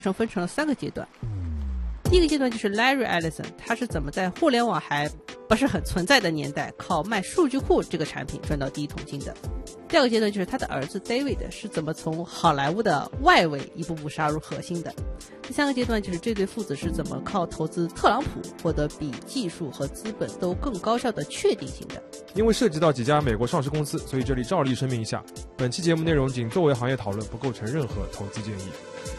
分成了3个阶段。第一个阶段就是 Larry Ellison， 他是怎么在互联网还不是很存在的年代，靠卖数据库这个产品赚到第一桶金的。第二个阶段就是他的儿子 David 是怎么从好莱坞的外围一步步杀入核心的。第3个阶段就是这对父子是怎么靠投资特朗普获得比技术和资本都更高效的确定性的。 因为涉及到几家美国上市公司，所以这里照例声明一下，本期节目内容仅作为行业讨论，不构成任何投资建议。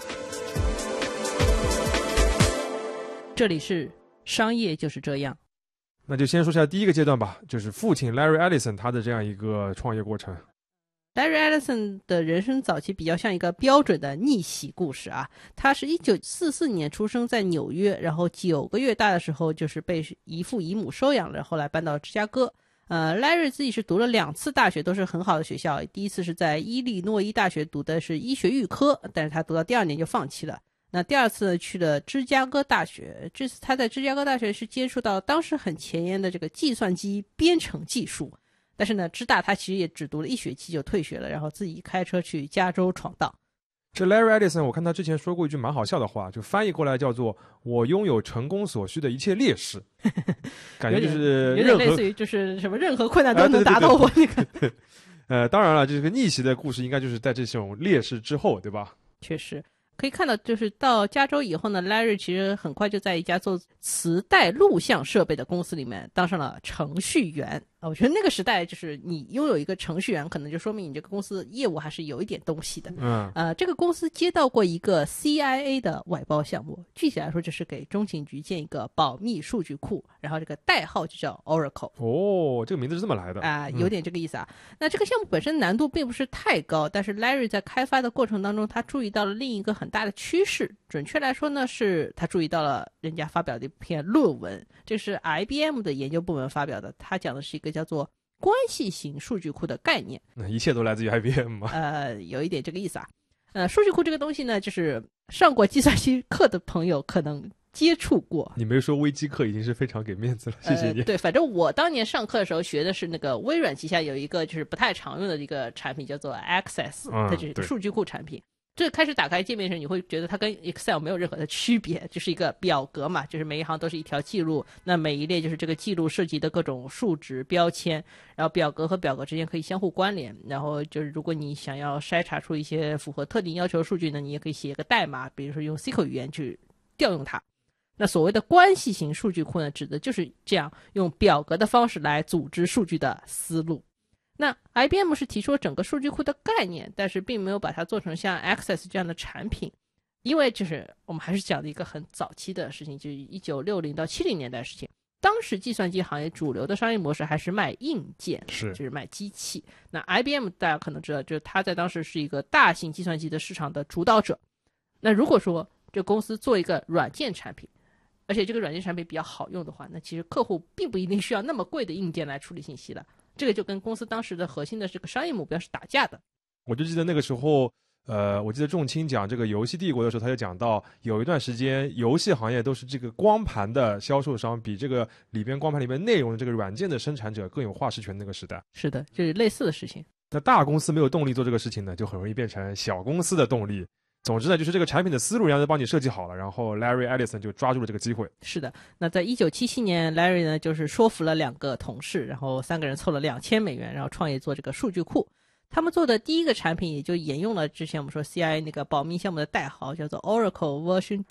这里是商业就是这样。 那就先说下第一个阶段吧，就是父亲 Larry Ellison 他的这样一个创业过程。 Larry Ellison 的人生早期比较像一个标准的逆袭故事啊。他是1944年出生在纽约，然后9个月大的时候就是被姨父姨母收养了，后来搬到芝加哥。Larry 自己是读了2次大学，都是很好的学校。第一次是在伊利诺伊大学读的是医学预科，但是他读到第2年就放弃了。那第2次去了芝加哥大学，这次他在芝加哥大学是接触到当时很前沿的这个计算机编程技术。但是呢，芝大他其实也只读了1学期就退学了，然后自己开车去加州闯荡。 这 Larry Ellison 我看他之前说过一句蛮好笑的话，就翻译过来叫做我拥有成功所需的一切劣势。感觉就是有点类似于就是什么任何困难都能达到我那个。 当然了，这个逆袭的故事应该就是在这种劣势之后，对吧？ 确实可以看到，就是到加州以后呢 Larry 其实很快就在一家做磁带录像设备的公司里面当上了程序员。我觉得那个时代就是你拥有一个程序员，可能就说明你这个公司业务还是有一点东西的。这个公司接到过一个 CIA 的外包项目，具体来说就是给中情局建一个保密数据库，然后这个代号就叫 Oracle。 这个名字是这么来的有点这个意思啊。那这个项目本身难度并不是太高，但是 Larry 在开发的过程当中，他注意到了另一个很大的趋势，准确来说呢，是他注意到了人家发表的一篇论文，这是 IBM 的研究部门发表的，他讲的是一个叫做关系型数据库的概念。 一切都来自于 IBM 吗？ 有一点这个意思啊。数据库这个东西呢，就是上过计算机课的朋友可能接触过。 你没说微机课已经是非常给面子了，谢谢你。 对，反正我当年上课的时候学的是那个微软旗下有一个就是不太常用的一个产品叫做 Access，它就是一个数据库产品。这开始打开界面时，你会觉得它跟 Excel 没有任何的区别，就是一个表格嘛，就是每一行都是一条记录，那每一列就是这个记录涉及的各种数值标签，然后表格和表格之间可以相互关联，然后就是如果你想要筛查出一些符合特定要求的数据呢，你也可以写一个代码，比如说用 SQL 语言去调用它。那所谓的关系型数据库呢，指的就是这样用表格的方式来组织数据的思路。那 IBM 是提出了整个数据库的概念，但是并没有把它做成像 Access 这样的产品，因为就是我们还是讲的一个很早期的事情，就是1960到70年代的事情。当时计算机行业主流的商业模式还是卖硬件，就是卖机器。那 IBM 大家可能知道，就是它在当时是一个大型计算机的市场的主导者。那如果说这公司做一个软件产品，而且这个软件产品比较好用的话，那其实客户并不一定需要那么贵的硬件来处理信息了。这个就跟公司当时的核心的这个商业目标是打架的。 我就记得那个时候我记得仲卿讲这个游戏帝国的时候，他就讲到有一段时间游戏行业都是这个光盘的销售商比这个里边光盘里面内容的这个软件的生产者更有话事权。那个时代是的，就是类似的事情。 那大公司没有动力做这个事情呢，就很容易变成小公司的动力。总之呢，就是这个产品的思路人家都帮你设计好了，然后 Larry Ellison 就抓住了这个机会。 是的，那在1977年 Larry 呢就是说服了2个同事，然后3个人凑了$2000，然后创业做这个数据库。他们做的第一个产品也就沿用了之前我们说 CIA 那个保密项目的代号，叫做 Oracle Version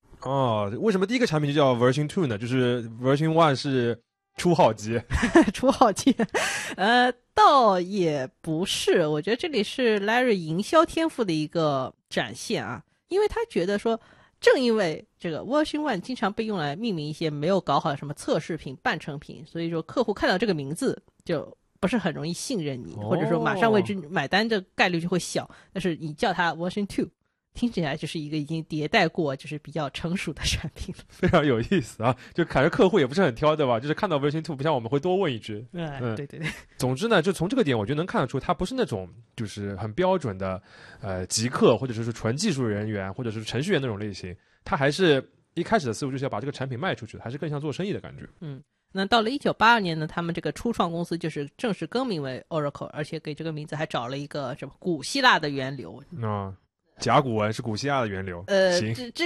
2。 为什么第一个产品就叫 Version 2呢？就是 Version 1是初号机。 初号机倒也不是，我觉得这里是 Larry 营销天赋的一个展现啊，因为他觉得说正因为这个 Version 1经常被用来命名一些没有搞好的什么测试品、半成品，所以说客户看到这个名字就不是很容易信任你，或者说马上为之买单的概率就会小。但是你叫它 Version 2听起来就是一个已经迭代过就是比较成熟的产品了。 非常有意思啊，就感觉客户也不是很挑，对吧？就是看到 Version 2不像我们会多问一句。 对对对。 总之呢，就从这个点我觉得能看得出它不是那种就是很标准的极客或者是纯技术人员或者是程序员那种类型，它还是一开始的思路就是要把这个产品卖出去，还是更像做生意的感觉。 那到了1982年呢，他们这个初创公司就是正式更名为 Oracle， 而且给这个名字还找了一个什么古希腊的源流。 甲骨文是古希腊的源流。行。 这